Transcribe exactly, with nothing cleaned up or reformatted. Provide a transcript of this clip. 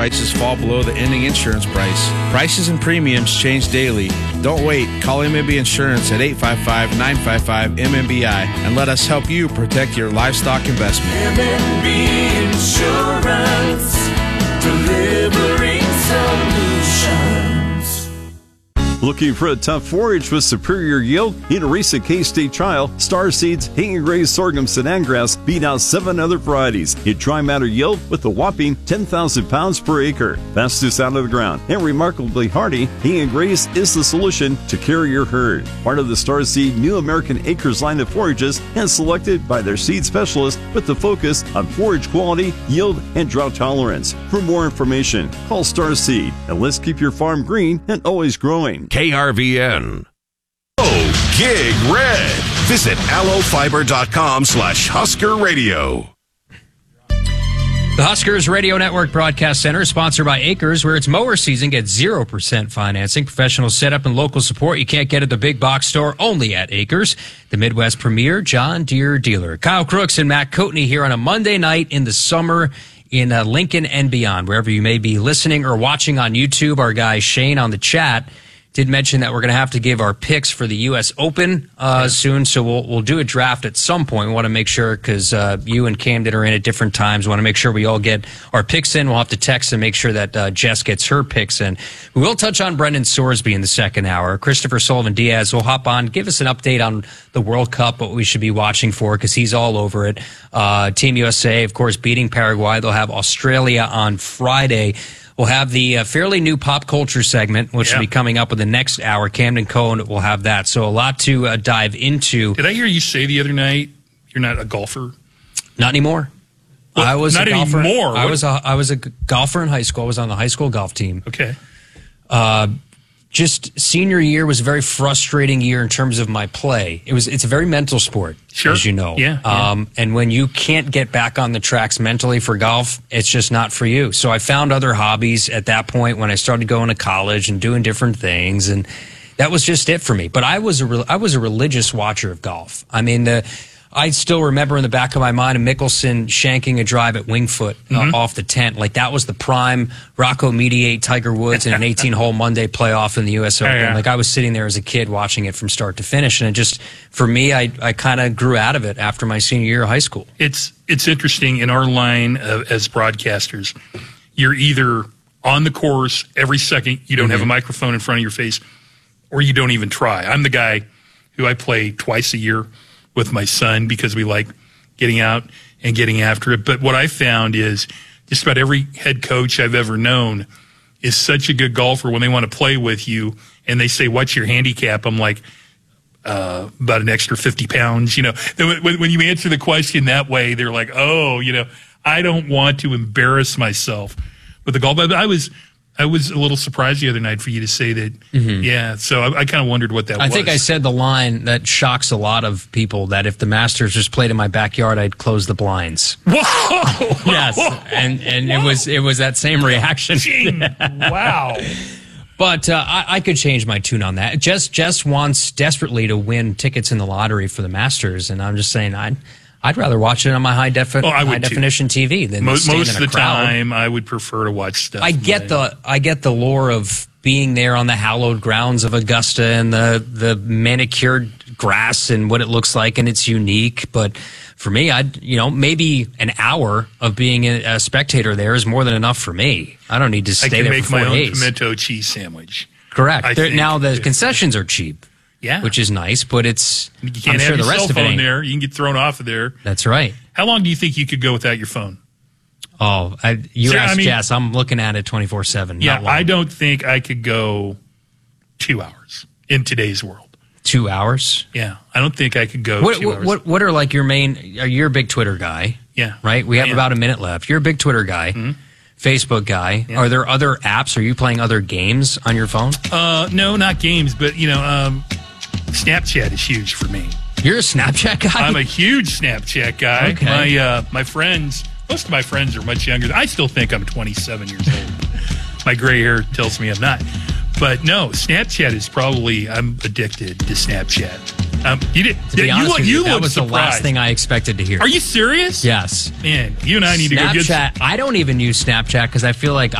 prices fall below the ending insurance price. Prices and premiums change daily. Don't wait. Call M M B Insurance at eight five five, nine five five, M M B I and let us help you protect your livestock investment. M M B Insurance, delivering solutions. Looking for a tough forage with superior yield? In a recent K-State trial, Star Seeds Hang and Graze Sorghum Sudan Grass beat out seven other varieties in dry matter yield with a whopping ten thousand pounds per acre. Fastest out of the ground and remarkably hardy, Hang and Graze is the solution to carry your herd. Part of the Star Seed New American Acres line of forages and selected by their seed specialist with the focus on forage quality, yield, and drought tolerance. For more information, call Star Seed and let's keep your farm green and always growing. K R V N. Oh, Gig Red. Visit allofiber.com slash Husker Radio. The Huskers Radio Network Broadcast Center is sponsored by Acres, where it's mower season. Get zero percent financing, professional setup, and local support you can't get at the big box store, only at Acres, the Midwest premier John Deere dealer. Kyle Crooks and Matt Coatney here on a Monday night in the summer in uh, Lincoln and beyond. Wherever you may be listening or watching on YouTube, our guy Shane on the chat did mention that we're going to have to give our picks for the U S Open uh, soon, so we'll we'll do a draft at some point. We want to make sure, because uh, you and Camden are in at different times. We want to make sure we all get our picks in. We'll have to text and make sure that uh, Jess gets her picks in. We will touch on Brendan Sorsby in the second hour. Christopher Sullivan-Diaz will hop on, give us an update on the World Cup, what we should be watching for, because he's all over it. Uh, Team U S A, of course, beating Paraguay. They'll have Australia on Friday. We'll have the uh, fairly new pop culture segment, which yeah. will be coming up in the next hour. Camden Cohen will have that. So a lot to uh, dive into. Did I hear you say the other night you're not a golfer? Not anymore. Well, I was not a golfer. anymore. I was a, I was a golfer in high school. I was on the high school golf team. Okay. Uh, just senior year was a very frustrating year in terms of my play. It was it's a very mental sport, sure. as you know. Yeah, yeah. Um, and when you can't get back on the tracks mentally for golf, it's just not for you. So I found other hobbies at that point when I started going to college and doing different things, and that was just it for me. But I was a re- I was a religious watcher of golf. I mean, the I still remember in the back of my mind a Mickelson shanking a drive at Wingfoot uh, mm-hmm. off the tent. Like, that was the prime Rocco Mediate Tiger Woods in an eighteen-hole Monday playoff in the U S Open. Oh, yeah. Like, I was sitting there as a kid watching it from start to finish. And it just, for me, I, I kind of grew out of it after my senior year of high school. It's, it's interesting. In our line of, as broadcasters, you're either on the course every second, you don't mm-hmm. have a microphone in front of your face, or you don't even try. I'm the guy who I play twice a year with my son because we like getting out and getting after it. But what I found is just about every head coach I've ever known is such a good golfer when they want to play with you and they say, what's your handicap? I'm like, uh, about an extra fifty pounds. You know, when, when you answer the question that way, they're like, oh, you know, I don't want to embarrass myself with the golf. But I was, I was a little surprised the other night for you to say that. Mm-hmm. Yeah, so I, I kind of wondered what that I was. I think I said the line that shocks a lot of people, that if the Masters just played in my backyard, I'd close the blinds. Whoa! Yes, and and Whoa. it was it was that same reaction. Wow. But uh, I, I could change my tune on that. Jess Jess wants desperately to win tickets in the lottery for the Masters, and I'm just saying I'd I'd rather watch it on my high, defi- oh, high definition T V than most, stand most in a of the crowd. time. I would prefer to watch stuff. I get the I get the lure of being there on the hallowed grounds of Augusta and the the manicured grass and what it looks like, and it's unique. But for me, I'd you know maybe an hour of being a, a spectator there is more than enough for me. I don't need to stay I can there make for four my own days. pimento cheese sandwich. Correct. Now the concessions are cheap. Yeah, which is nice, but it's you can't I'm have sure your the rest cell of it phone ain't. there. You can get thrown off of there. That's right. How long do you think you could go without your phone? Oh, I, you Sure, asked I mean, Jess. I'm looking at it twenty-four seven. Yeah, I don't think I could go two hours in today's world. Two hours? Yeah, I don't think I could go what, two what, hours. What What are like your main? You're a big Twitter guy. Yeah. Right. We have yeah. about a minute left. You're a big Twitter guy. Mm-hmm. Facebook guy. Yeah. Are there other apps? Are you playing other games on your phone? Uh, no, not games, but you know, um, Snapchat is huge for me. You're a Snapchat guy? I'm a huge Snapchat guy. Okay. My uh, my friends, most of my friends are much younger. I still think I'm twenty-seven years old. My gray hair tells me I'm not. But no, Snapchat is probably, I'm addicted to Snapchat. Um, you did, to be you, honest you, with you, you that look was surprised. The last thing I expected to hear. Are you serious? Yes. Man, you and I need Snapchat, to go get I don't even use Snapchat because I feel like